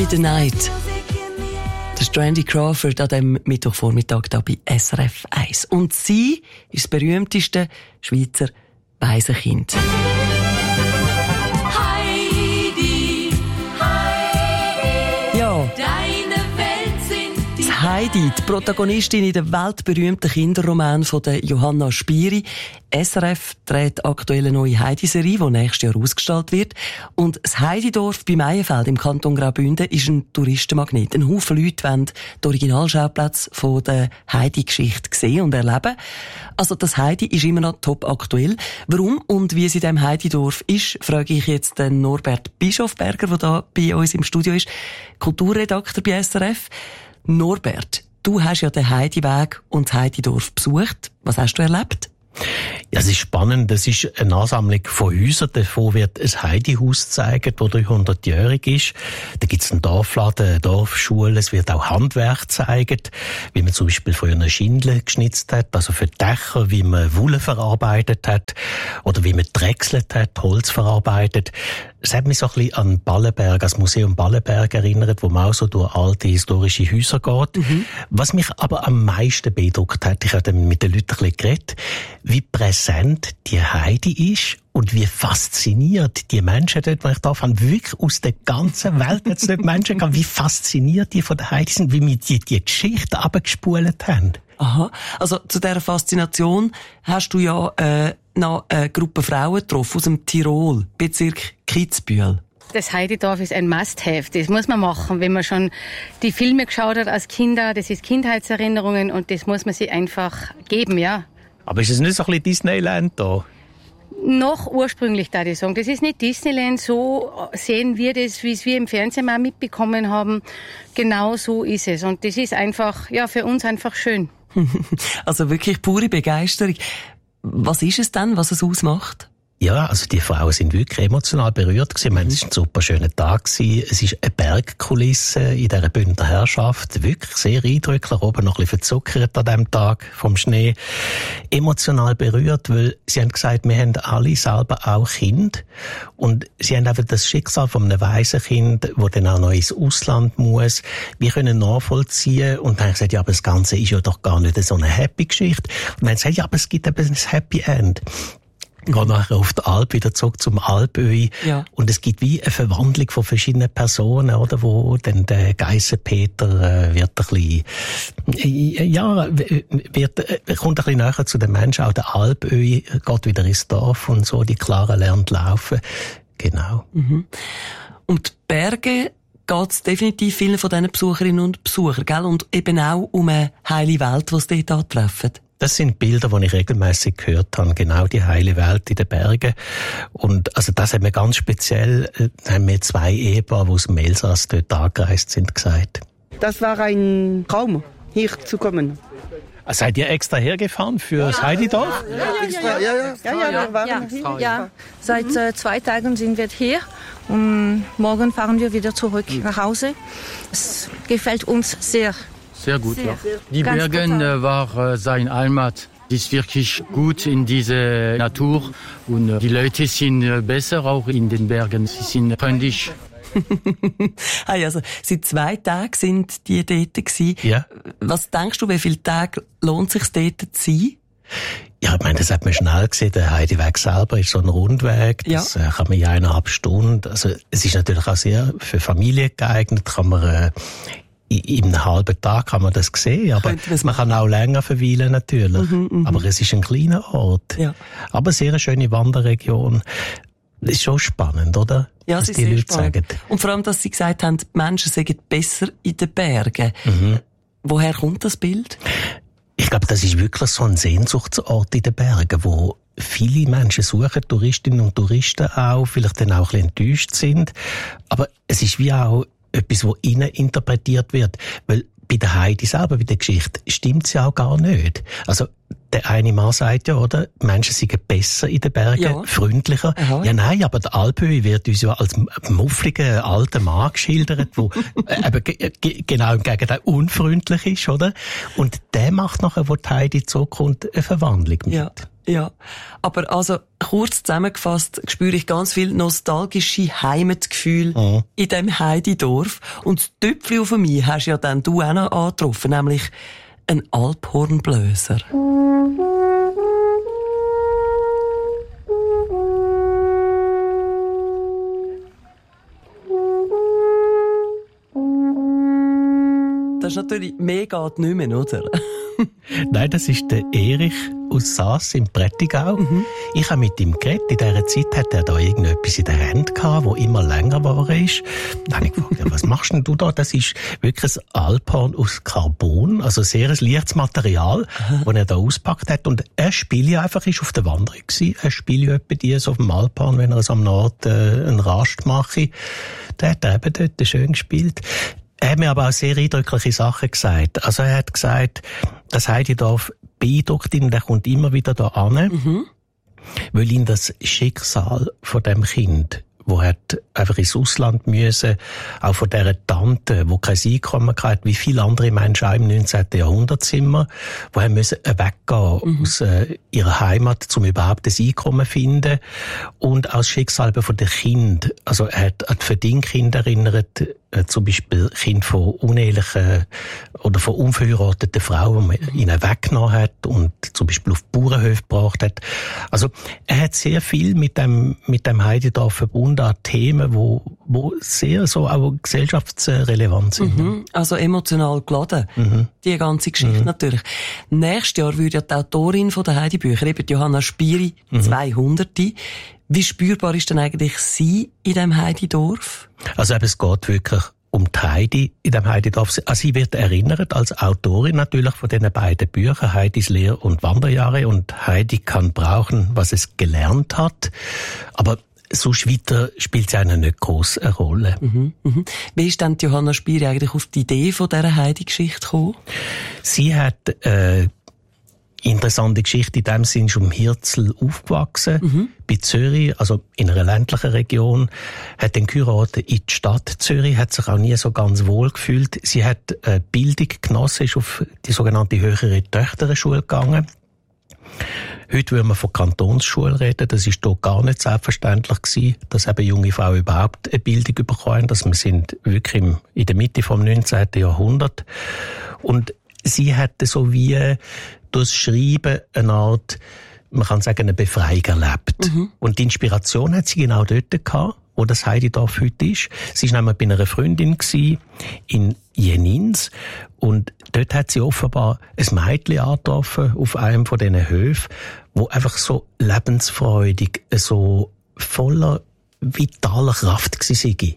In the Night. Das ist Randy Crawford an dem Mittwochvormittag hier bei SRF 1. Und sie ist das berühmteste Schweizer Waisenkind. Heidi, Heidi, Ja. deine Welt sind die Heidi, die Protagonistin in dem weltberühmten Kinderroman von der Johanna Spiri. SRF dreht aktuell eine neue Heidi-Serie, die nächstes Jahr ausgestrahlt wird. Und das Heididorf bei Meienfeld im Kanton Graubünden ist ein Touristenmagnet. Ein Haufen Leute wollen den Originalschauplatz von der Heidi-Geschichte sehen und erleben. Also das Heidi ist immer noch top aktuell. Warum und wie es in diesem Heididorf ist, frage ich jetzt den Norbert Bischofberger, der da bei uns im Studio ist, Kulturredakteur bei SRF. Norbert, du hast ja den Heidiweg und das Heididorf besucht. Was hast du erlebt? Ja, es ist spannend. Das ist eine Ansammlung von Häusern. Davon wird ein Heidihaus gezeigt, das 300-jährig ist. Da gibt es einen Dorfladen, eine Dorfschule. Es wird auch Handwerk gezeigt, wie man zum Beispiel früher eine Schindel geschnitzt hat, also für Dächer, wie man Wolle verarbeitet hat oder wie man drechselt hat, Holz verarbeitet. Es hat mich so ein bisschen an Ballenberg, das Museum Ballenberg erinnert, wo man auch so durch alte historische Häuser geht. Mhm. Was mich aber am meisten beeindruckt hat, ich habe dann mit den Leuten ein bisschen geredet, wie präsent die Heidi ist und wie fasziniert die Menschen dort, die ich da fand, wirklich aus der ganzen Welt jetzt dort Menschen gab, wie fasziniert die von der Heidi sind, wie wir die Geschichte abgespult haben. Aha, also zu dieser Faszination hast du ja noch eine Gruppe Frauen getroffen aus dem Tirol, Bezirk Kitzbühel. Das Heididorf ist ein Must-have. Das muss man machen, wenn man schon die Filme geschaut hat als Kinder. Das ist Kindheitserinnerungen und das muss man sich einfach geben, ja. Aber ist es nicht so ein bisschen Disneyland da? Noch ursprünglich, da ich sagen. Das ist nicht Disneyland. So sehen wir das, wie es wir im Fernsehen mal mitbekommen haben. Genau so ist es. Und das ist einfach, ja, für uns einfach schön. Also wirklich pure Begeisterung. Was ist es denn, was es ausmacht? Ja, also die Frauen sind wirklich emotional berührt gewesen. Ich meine, es war ein super schöner Tag gewesen. Es ist eine Bergkulisse in dieser Bündner Herrschaft. Wirklich sehr eindrücklich. Oben noch ein bisschen verzuckert an diesem Tag vom Schnee. Emotional berührt, weil sie haben gesagt, wir haben alle selber auch Kinder. Und sie haben einfach das Schicksal von einem Waisenkind, das dann auch noch ins Ausland muss. Wir können nachvollziehen. Und dann haben sie gesagt, ja, aber das Ganze ist ja doch gar nicht so eine happy Geschichte. Und dann haben sie gesagt, ja, aber es gibt eben ein Happy End. Gehe nachher auf die Alp wieder zurück zum Alpöhi. Ja. Und es gibt wie eine Verwandlung von verschiedenen Personen, oder? Wo dann der Geissenpeter wird ein bisschen, kommt ein bisschen näher zu den Menschen. Auch der Alpöhi geht wieder ins Dorf und so. Die Clara lernt laufen. Genau. Mhm. Und die Berge geht es definitiv vielen von diesen Besucherinnen und Besuchern, gell? Und eben auch um eine heile Welt, die sie dort antreffen. Das sind Bilder, die ich regelmäßig gehört habe. Genau die heile Welt in den Bergen. Und, also, das hat mir ganz speziell, haben mir 2 Ehepaare, die aus dem Elsass dort angereist sind, gesagt. Das war ein Traum, hier zu kommen. Seid ihr extra hergefahren für das Heididorf? Ja. Seit 2 Tagen sind wir hier und morgen fahren wir wieder zurück nach Hause. Es gefällt uns sehr. Sehr gut, ja. Die Bergen war sein Heimat. Ist wirklich gut in dieser Natur und die Leute sind besser auch in den Bergen. Sie sind freundlich. Hey, also seit 2 Tagen sind die dort gewesen. Ja. Was denkst du, wie viele Tage lohnt es sich dort zu sein? Ja, ich meine, das hat man schnell gesehen. Der Heidiweg selber ist so ein Rundweg. Das kann man in 1,5 Stunden. Also es ist natürlich auch sehr für Familien geeignet. Kann man in einem halben Tag kann man das sehen, aber man kann auch länger verweilen natürlich. Aber es ist ein kleiner Ort. Ja. Aber sehr eine schöne Wanderregion. Das ist schon spannend, oder? Ja, es ist sehr spannend. Und vor allem, dass Sie gesagt haben, die Menschen seien besser in den Bergen. Woher kommt das Bild? Ich glaube, das ist wirklich so ein Sehnsuchtsort in den Bergen, wo viele Menschen suchen, Touristinnen und Touristen auch, vielleicht dann auch ein bisschen enttäuscht sind. Aber es ist wie auch etwas, was innen interpretiert wird. Weil bei der Heidi selber, bei der Geschichte, stimmt es ja auch gar nicht. Also, der eine Mann sagt ja, oder? Die Menschen sind besser in den Bergen, freundlicher. Aha. Ja, nein, aber der Alphöhi wird uns ja als muffliger alter Mann geschildert, der genau im Gegenteil unfreundlich ist, oder? Und der macht nachher, wo die Heidi zurückkommt, eine Verwandlung mit. Ja. Aber also, kurz zusammengefasst, spüre ich ganz viel nostalgische Heimatgefühl in dem Heididorf. Und das Tüpfli auf mich hast ja dann du auch noch angetroffen, nämlich ein Alphornblöser. Das ist natürlich mega die nicht mehr, oder? Nein, das ist der Erich aus Saas im Prättigau. Ich habe mit ihm geredet. In dieser Zeit hat er da irgendetwas in der Hand gehabt, das immer länger geworden ist. Dann habe ich gefragt, ja, was machst denn du da? Das ist wirklich ein Alphorn aus Carbon, also sehr ein leichtes Material, das er da auspackt hat. Und er spielt ja einfach, ist auf der Wanderung gewesen. Er spielt ja etwa die so auf dem Alphorn, wenn er so am Nord einen Rast mache. Da hat er eben dort schön gespielt. Er hat mir aber auch sehr eindrückliche Sachen gesagt. Also er hat gesagt, das Heididorf beeindruckt ihn, der kommt immer wieder da an, weil ihn das Schicksal von dem Kind, wo hat einfach ins Ausland müssen, auch von dieser Tante, wo kein Einkommen hatte, wie viele andere Menschen auch im 19. Jahrhundert sind wir, wo haben müssen weggehen aus ihrer Heimat, um überhaupt ein Einkommen zu finden. Und auch das Schicksal von den Kindern. Also er hat an die Verdingkinder erinnert, zum Beispiel Kinder von unehelichen oder von unverheirateten Frauen, die man ihnen weggenommen hat und zum Beispiel auf Bauernhöfe gebracht hat. Also er hat sehr viel mit dem Heididorf verbunden an Themen, wo sehr so auch gesellschaftsrelevant sind. Also emotional geladen. Die ganze Geschichte natürlich. Nächstes Jahr würde ja die Autorin von der Heidi-Bücher, eben Johanna Spieri, 200. Wie spürbar ist denn eigentlich sie in diesem Heididorf? Also eben, es geht wirklich um die Heidi in dem Heididorf. Also sie wird erinnert als Autorin natürlich von diesen beiden Büchern, Heidis Lehr- und Wanderjahre und Heidi kann brauchen, was es gelernt hat. Aber sonst weiter spielt sie eine nicht gross eine Rolle. Wie ist denn Johanna Spieri eigentlich auf die Idee von dieser Heidi-Geschichte gekommen? Sie hat interessante Geschichte in dem Sinn, schon im Hirzel aufgewachsen, bei Zürich, also in einer ländlichen Region, hat den geheiratet in die Stadt Zürich, hat sich auch nie so ganz wohl gefühlt. Sie hat Bildung genossen, ist auf die sogenannte höhere Töchterschule gegangen. Heute würde man von Kantonsschule reden, das ist hier gar nicht selbstverständlich gewesen, dass eben junge Frauen überhaupt eine Bildung bekommen, dass wir sind wirklich in der Mitte vom 19. Jahrhundert. Und sie hatte so wie durchs Schreiben eine Art, man kann sagen, eine Befreiung erlebt. Und die Inspiration hat sie genau dort gehabt, wo das Heididorf heute ist. Sie war nämlich bei einer Freundin gewesen, in Jenins, und dort hat sie offenbar ein Mädchen angetroffen auf einem von diesen Höfen, wo einfach so lebensfreudig, so voller vitaler Kraft war.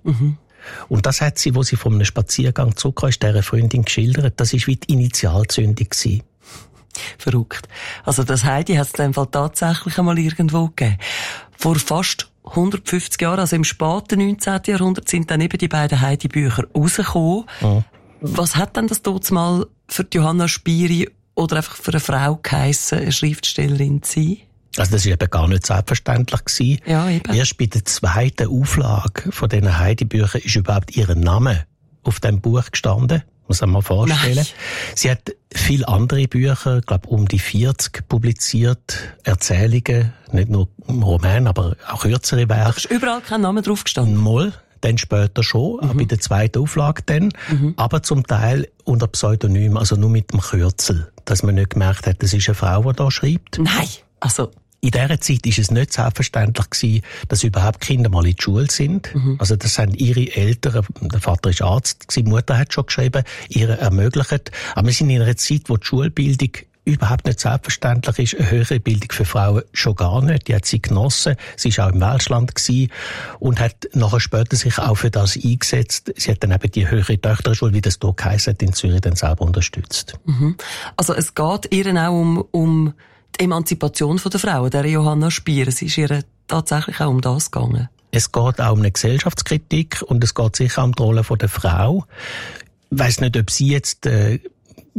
Und das hat sie, wo sie von einem Spaziergang zurückkam, ist dieser Freundin geschildert, das war wie die Initialzündung gewesen. Verrückt. Also das Heidi hat es in dem Fall tatsächlich einmal irgendwo gegeben. Vor fast 150 Jahren, also im späten 19. Jahrhundert, sind dann eben die beiden Heidi-Bücher rausgekommen. Was hat denn das dort mal für Johanna Spieri oder einfach für eine Frau geheissen, eine Schriftstellerin zu sein? Also das war eben gar nicht selbstverständlich gewesen. Ja, eben. Erst bei der zweiten Auflage von diesen Heidi-Büchern ist überhaupt ihr Name auf dem Buch gestanden. Muss man mal vorstellen. Nein. Sie hat viele andere Bücher, ich glaube um die 40 publiziert, Erzählungen, nicht nur Romane, aber auch kürzere Werke. Ist überall kein Name drauf gestanden? Mal, dann später schon, auch bei der zweiten Auflage dann, aber zum Teil unter Pseudonym, also nur mit dem Kürzel, dass man nicht gemerkt hat, das ist eine Frau, die da schreibt. Nein, also in dieser Zeit ist es nicht selbstverständlich gewesen, dass überhaupt Kinder mal in die Schule sind. Also das haben ihre Eltern, der Vater ist Arzt gewesen, die Mutter hat schon geschrieben, ihre ermöglicht. Aber wir sind in einer Zeit, wo die Schulbildung überhaupt nicht selbstverständlich ist. Eine höhere Bildung für Frauen schon gar nicht. Die hat sie genossen. Sie war auch im Welschland gewesen und hat nachher später sich auch für das eingesetzt. Sie hat dann eben die höhere Töchterschule, wie das dort geheißen hat, in Zürich dann selber unterstützt. Also es geht ihr auch um die Emanzipation der Frauen, der Johanna Spier. Es ist ihr tatsächlich auch um das gegangen. Es geht auch um eine Gesellschaftskritik und es geht sicher um die Rolle der Frau. Ich weiss nicht, ob sie jetzt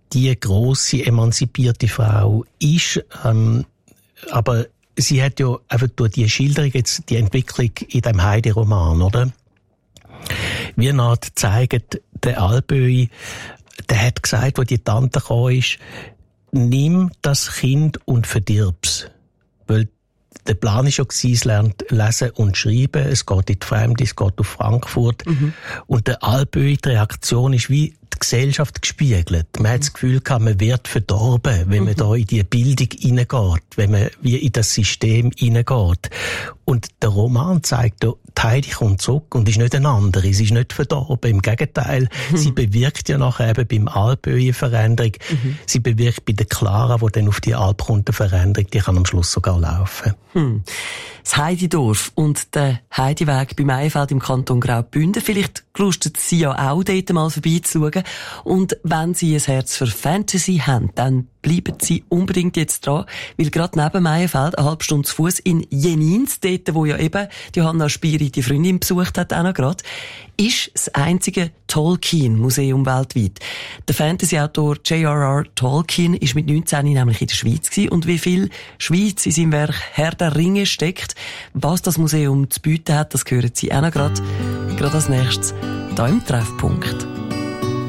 die grosse emanzipierte Frau ist, aber sie hat ja einfach durch die Schilderung jetzt die Entwicklung in dem Heidi-Roman, oder? Wie eine Art zeigt, der Alböi, der hat gesagt, wo die Tante gekommen ist, nimm das Kind und verdirb's. Weil der Plan war ja, es lernt lesen und schreiben, es geht in die Fremde, es geht auf Frankfurt. Und der Alböi, die Reaktion ist wie die Gesellschaft gespiegelt. Man hat das Gefühl gehabt, man wird verdorben, wenn man da in die Bildung hineingeht, wenn man wie in das System hineingeht. Und der Roman zeigt ja, die Heidi kommt zurück und ist nicht eine andere, sie ist nicht verdorben. Im Gegenteil, sie bewirkt ja nachher eben beim Alböi eine Veränderung. Sie bewirkt bei der Clara, die dann auf die Alp kommt, eine Veränderung, die kann am Schluss sogar laufen. Das Heididorf und der Heidiweg bei Meienfeld im Kanton Graubünden. Vielleicht gelustet Sie ja auch dort mal vorbeizuschauen. Und wenn Sie ein Herz für Fantasy haben, dann bleiben Sie unbedingt jetzt dran, weil gerade neben Meienfeld, eine halbe Stunde zu Fuss in Jenins, dort, wo ja eben Johanna Spyri die Freundin besucht hat, auch noch gerade, ist das einzige Tolkien-Museum weltweit. Der Fantasy-Autor J.R.R. Tolkien ist mit 19 nämlich in der Schweiz gewesen. Und wie viel Schweiz in seinem Werk Herr der Ringe steckt, was das Museum zu bieten hat, das hören Sie auch noch gerade als nächstes hier im Treffpunkt.